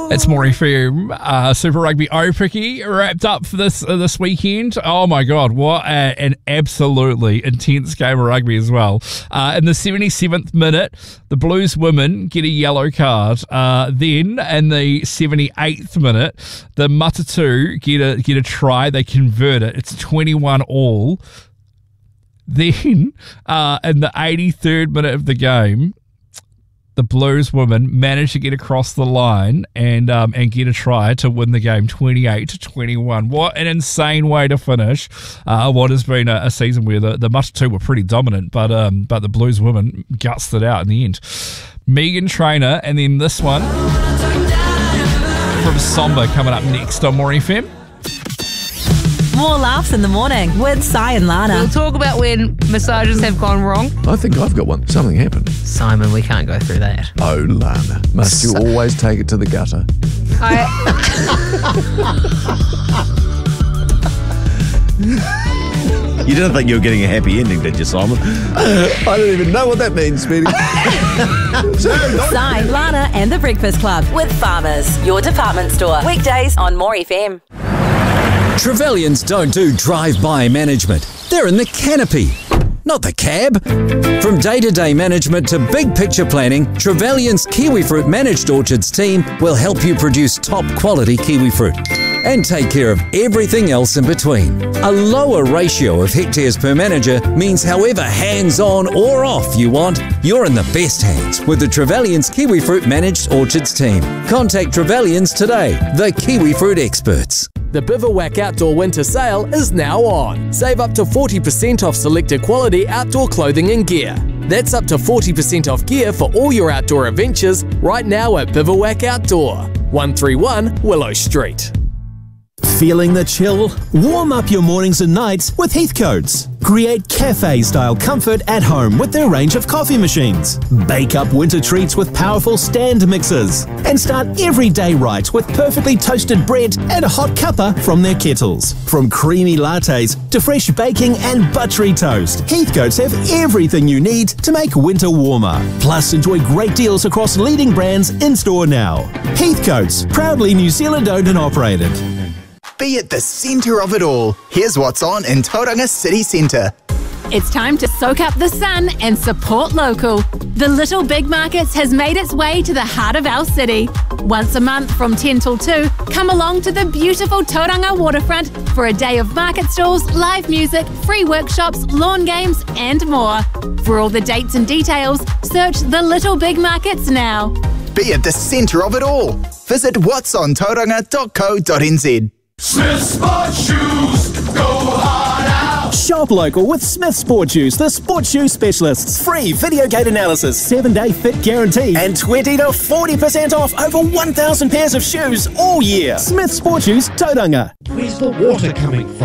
It's More FM. Super Rugby Aupiki wrapped up for this weekend. Oh my God, what an absolutely intense game of rugby as well. In the 77th minute, the Blues women get a yellow card. Then in the 78th minute, the Matatu get a try. They convert it. It's 21-all. Then in the 83rd minute of the game, the Blues women managed to get across the line and get a try to win the game 28-21. What an insane way to finish what has been a season where the Matatu were pretty dominant, but the Blues women gutsed it out in the end. Megan Trainor, and then this one from Somber coming up next on More FM. More laughs in the morning with Si and Lana. We'll talk about when massages have gone wrong. I think I've got one. Something happened. Simon, we can't go through that. Oh, Lana. Must you always take it to the gutter? You didn't think you were getting a happy ending, did you, Simon? I don't even know what that means, Speedy. Si, Lana and the Breakfast Club with Farmers, your department store. Weekdays on More FM. Trevelyan's don't do drive-by management. They're in the canopy, not the cab. From day-to-day management to big-picture planning, Trevelyan's Kiwifruit Managed Orchards team will help you produce top-quality kiwifruit and take care of everything else in between. A lower ratio of hectares per manager means however hands-on or off you want, you're in the best hands with the Trevelyan's Kiwifruit Managed Orchards team. Contact Trevelyan's today, the kiwifruit experts. The Bivouac Outdoor Winter Sale is now on. Save up to 40% off selected quality outdoor clothing and gear. That's up to 40% off gear for all your outdoor adventures right now at Bivouac Outdoor, 131 Willow Street. Feeling the chill? Warm up your mornings and nights with Heathcotes. Create cafe-style comfort at home with their range of coffee machines. Bake up winter treats with powerful stand mixers. And start every day right with perfectly toasted bread and a hot cuppa from their kettles. From creamy lattes to fresh baking and buttery toast, Heathcotes have everything you need to make winter warmer. Plus, enjoy great deals across leading brands in-store now. Heathcotes, proudly New Zealand owned and operated. Be at the centre of it all. Here's what's on in Tauranga City Centre. It's time to soak up the sun and support local. The Little Big Markets has made its way to the heart of our city. Once a month from 10 till 2, come along to the beautiful Tauranga waterfront for a day of market stalls, live music, free workshops, lawn games and more. For all the dates and details, search the Little Big Markets now. Be at the centre of it all. Visit whatsontauranga.co.nz. Smith Sport Shoes, go hard out. Shop local with Smith Sport Shoes, the sports shoe specialists. Free video gate analysis, 7-day fit guarantee, and 20 to 40% off over 1,000 pairs of shoes all year. Smith Sport Shoes, Tauranga. Where's the water coming from?